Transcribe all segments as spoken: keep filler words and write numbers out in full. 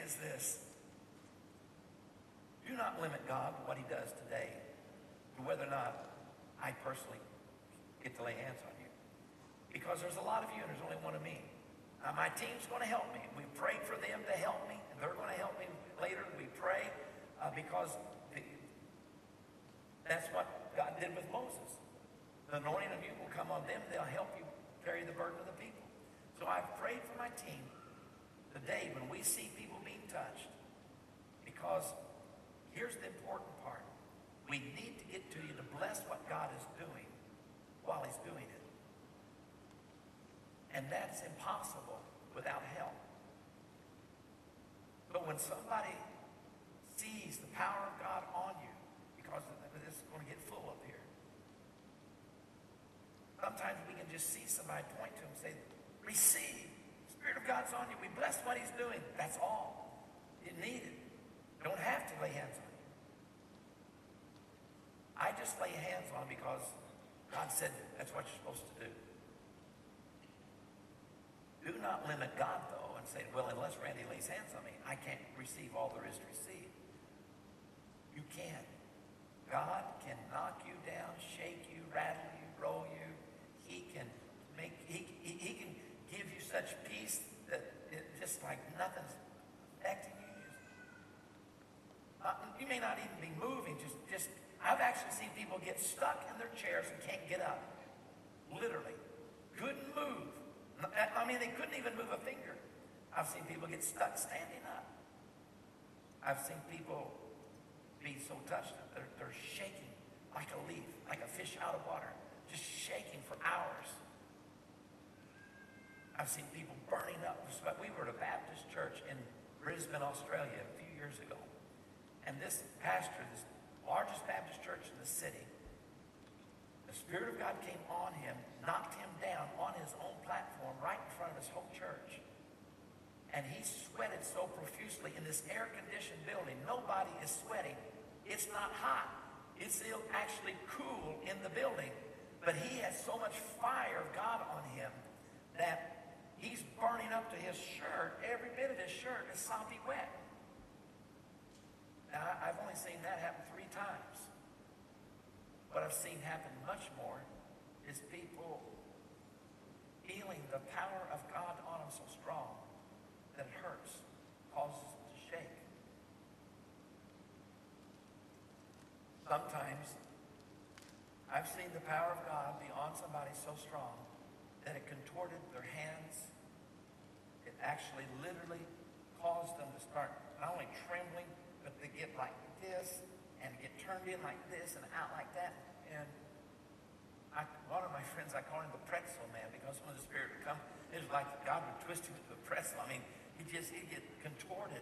is this. Do not limit God what he does today to whether or not I personally get to lay hands on you. Because there's a lot of you and there's only one of me. Uh, my team's going to help me. We prayed for them to help me, and they're going to help me later. We pray uh, because the, that's what God did with Moses. The anointing of you will come on them. They'll help you carry the burden of the people. So I've prayed for my team today when we see people being touched, because here's the important part. We need to get to you to bless what God is doing while he's doing it. And that's impossible without help. But when somebody sees the power of God on you, because this is going to get full up here, sometimes we can just see somebody point to him and say, receive. The Spirit of God's on you. We bless what he's doing. That's all. You need it. Don't have to lay hands on you. I just lay hands on because God said that's what you're supposed to do. Do not limit God, though, and say, well, unless Randy lays hands on me, I can't receive all there is to receive. You can. God can knock you down, shake you, rattle you, roll you. He can make, he, he, he can give you such peace that it just like nothing's affecting you. Uh, you may not even be moving. Just, just, I've actually seen people get stuck in their chairs and can't get up. Literally. Couldn't move. I mean, they couldn't even move a finger. I've seen people get stuck standing up. I've seen people be so touched that they're, they're shaking like a leaf, like a fish out of water, just shaking for hours. I've seen people burning up. We were at a Baptist church in Brisbane, Australia a few years ago. And this pastor, this largest Baptist church in the city, the Spirit of God came on him, knocked him down on his own platform right in front of his whole church. And he sweated so profusely in this air-conditioned building. Nobody is sweating. It's not hot. It's actually cool in the building. But he has so much fire of God on him that he's burning up to his shirt. Every bit of his shirt is soppy wet. Now, I've only seen that happen three times. What I've seen happen much more is people feeling the power of God on them so strong that it hurts, causes them to shake. Sometimes I've seen the power of God be on somebody so strong that it contorted their hands. It actually literally caused them to start not only trembling, but to get like this and get turned in like this and out like that. And I, one of my friends, I call him the pretzel man, because when the Spirit would come, it was like God would twist him into a pretzel. I mean, he just, he'd get contorted.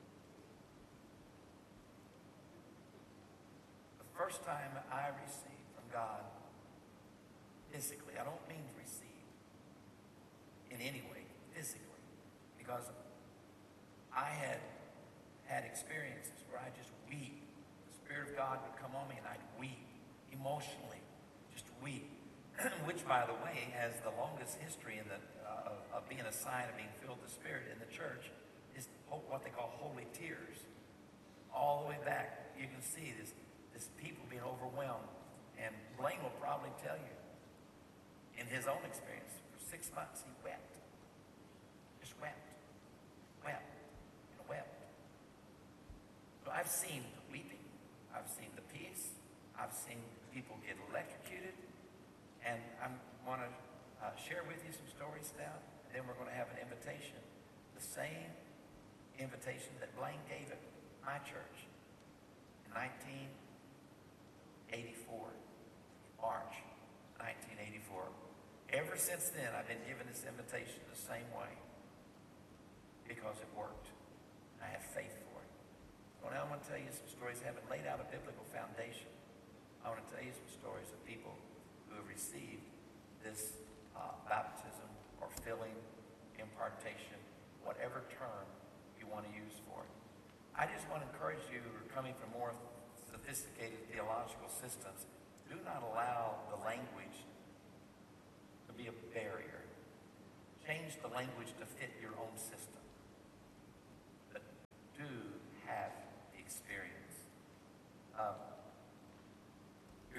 The first time I received from God, physically, I don't mean to receive in any way, physically, because I had had experiences where I just weep. The Spirit of God would come on me and I'd weep emotionally, just weep. Which, by the way, has the longest history in the, uh, of, of being a sign of being filled with the Spirit in the church, is what they call holy tears. All the way back, you can see this, this people being overwhelmed. And Blaine will probably tell you, in his own experience, for six months he wept. Just wept. Wept. And wept. So I've seen the weeping. I've seen the peace. I've seen people get electrocuted. And I want to uh, share with you some stories now. And then we're going to have an invitation. The same invitation that Blaine gave at my church in nineteen eighty-four. March nineteen eighty-four. Ever since then, I've been given this invitation the same way. Because it worked. I have faith for it. So now I'm going to tell you some stories. I haven't laid out a biblical foundation. I want to tell you some stories of people who have received this uh, baptism or filling, impartation, whatever term you want to use for it. I just want to encourage you who are coming from more sophisticated theological systems, do not allow the language to be a barrier. Change the language to fit your own system. But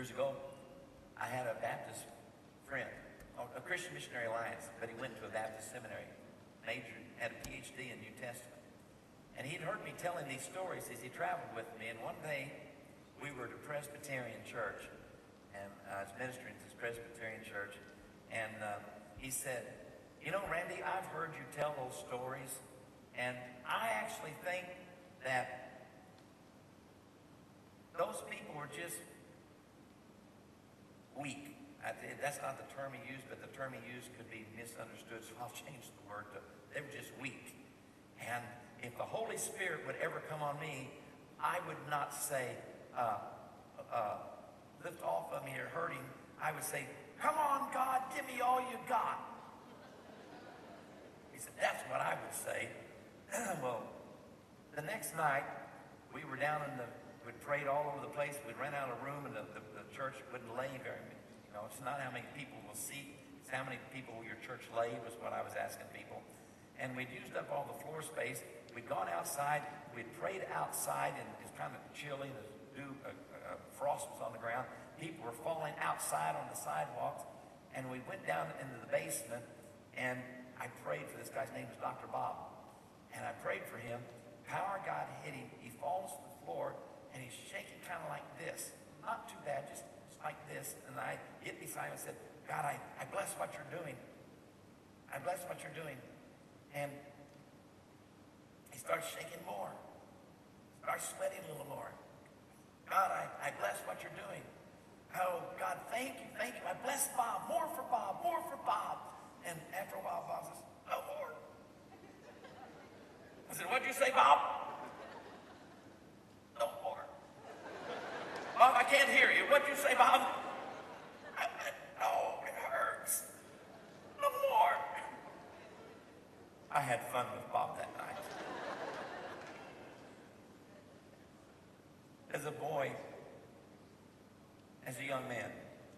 Years ago, I had a Baptist friend, a Christian Missionary Alliance, but he went to a Baptist seminary, majored, had a P H D in New Testament. And he'd heard me telling these stories as he traveled with me. And one day, we were at a Presbyterian church, and I was ministering to this Presbyterian church, and uh, he said, you know, Randy, I've heard you tell those stories, and I actually think that those people were just weak. I, that's not the term he used, but the term he used could be misunderstood, so I'll change the word to, they were just weak. And if the Holy Spirit would ever come on me, I would not say, uh, uh, lift off of me or hurting. I would say, come on, God, give me all you got. He said, that's what I would say. Well, the next night, we were down in the, we'd prayed all over the place. We'd rent out a room, and the, the, the church wouldn't lay very many. You know, it's not how many people will seat. It's how many people will your church lay was what I was asking people. And we'd used up all the floor space. We'd gone outside. We'd prayed outside, and it's kind of chilly. The dew, uh, uh, frost was on the ground. People were falling outside on the sidewalks. And we went down into the basement, and I prayed for this guy's name was Doctor Bob. And I prayed for him. Power of God hit him. He falls to the floor, and he's shaking kind of like this. Not too bad, just like this. And I hit beside him and said, God, I, I bless what you're doing. I bless what you're doing. And he starts shaking more. Starts sweating a little more. God, I, I bless what you're doing. Oh, God, thank you, thank you. I bless Bob. More for Bob, more for Bob. And after a while, Bob says, no more. I said, what'd you say, Bob? No more. Bob, I can't hear you. What'd you say, Bob? I, I, oh, it hurts. No more. I had fun with Bob that night. As a boy, as a young man,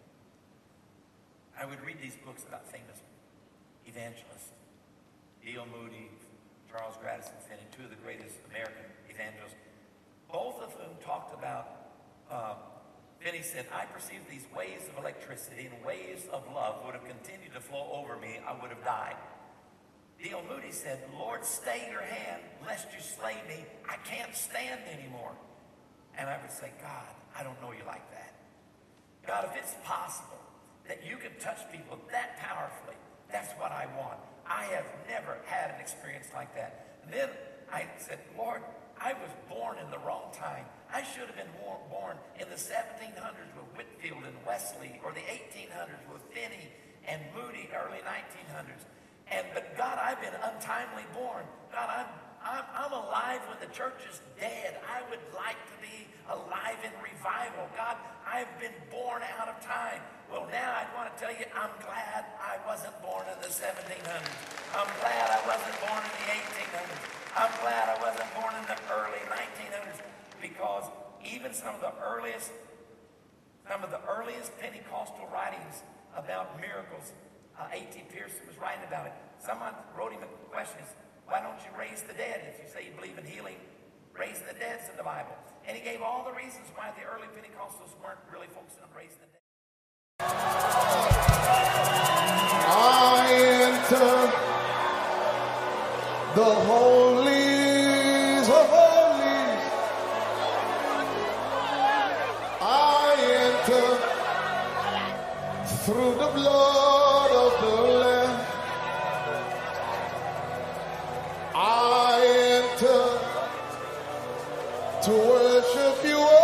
I would read these books about famous evangelists. D L Moody, Charles Grandison Finney, two of the greatest American evangelists, both of whom talked about, uh, Finney said, I perceived these waves of electricity and waves of love would have continued to flow over me, I would have died. D L Moody said, Lord, stay your hand, lest you slay me. I can't stand anymore. And I would say, God, I don't know you like that. God, if it's possible that you can touch people that powerfully, that's what I want. I have never had an experience like that. And then I said, Lord, I was born in the wrong time. I should have been born in the seventeen hundreds with Whitfield and Wesley, or the eighteen hundreds with Finney and Moody, early nineteen hundreds. And but God, I've been untimely born. God, I'm I'm, I'm alive when the church is dead. I would like to be alive in revival. God, I've been born out of time. Well, now I want to tell you, I'm glad I wasn't born in the seventeen hundreds. I'm glad I wasn't born in the eighteen hundreds. I'm glad I wasn't born in the early nineteen hundreds, because even some of the earliest, some of the earliest Pentecostal writings about miracles, uh, A T Pearson was writing about it. Someone wrote him a question. Why don't you raise the dead? If you say you believe in healing, raise the dead's in the Bible. And he gave all the reasons why the early Pentecostals weren't really focused on raising the dead. I enter the holies of holies. I enter through the blood of the Lamb. I enter to worship you.